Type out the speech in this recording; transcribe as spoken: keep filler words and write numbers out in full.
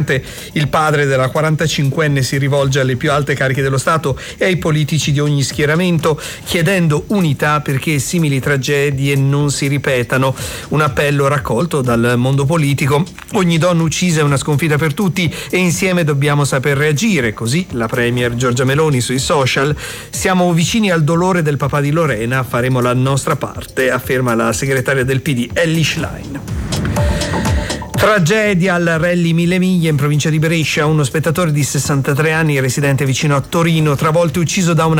Conte. Il padre della quarantacinquenne si rivolge alle più alte cariche dello Stato e ai politici di ogni schieramento, chiedendo unità perché simili tragedie non si ripetano. Un appello raccolto dal mondo politico. Ogni donna uccisa è una sconfitta per tutti e insieme dobbiamo saper reagire. Così la premier Giorgia Meloni sui social. Siamo vicini al dolore del papà di Lorena, faremo la nostra parte, afferma la segretaria del P D Elly Schlein. Tragedia al rally Mille Miglia in provincia di Brescia. Uno spettatore di sessantatré anni, residente vicino a Torino, travolto e ucciso da una